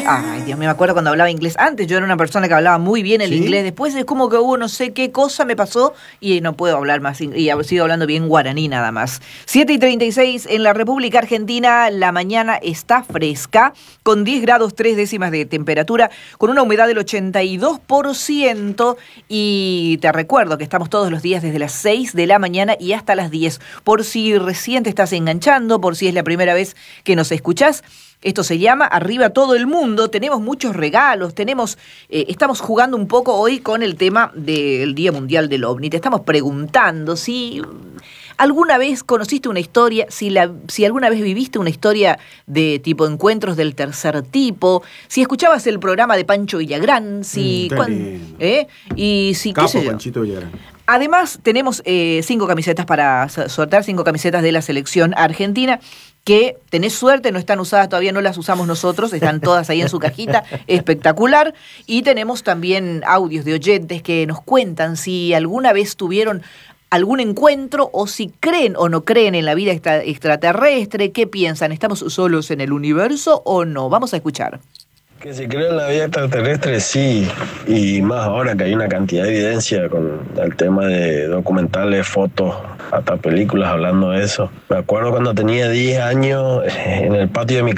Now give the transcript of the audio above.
Ay, Dios mío, me acuerdo cuando hablaba inglés. Antes yo era una persona que hablaba muy bien el inglés. Después es como que hubo no sé qué cosa me pasó y no puedo hablar más. Y sigo hablando bien guaraní nada más. 7:36 en la República Argentina. La mañana está fresca, con 10 grados 3 décimas de temperatura, con una humedad del 82%. Y te recuerdo que estamos todos los días desde las 6 de la mañana y hasta las 10. Por si recién te estás enganchando, por si es la primera vez que nos escuchás. Esto se llama Arriba Todo el Mundo. Tenemos muchos regalos, estamos jugando un poco hoy con el tema del Día Mundial del OVNI. Te estamos preguntando si alguna vez conociste una historia, si alguna vez viviste una historia de tipo encuentros del tercer tipo, si escuchabas el programa de Pancho Villagrán, y si Capo, qué sé yo. Panchito Villagrán. Además, tenemos 5 camisetas para sortear, 5 camisetas de la selección argentina, que tenés suerte, no están usadas todavía, no las usamos nosotros, están todas ahí en su cajita, espectacular. Y tenemos también audios de oyentes que nos cuentan si alguna vez tuvieron algún encuentro o si creen o no creen en la vida extraterrestre, qué piensan, ¿estamos solos en el universo o no? Vamos a escuchar. Que si creo en la vida extraterrestre, sí, y más ahora que hay una cantidad de evidencia con el tema de documentales, fotos, hasta películas hablando de eso. Me acuerdo cuando tenía 10 años, en el patio de mi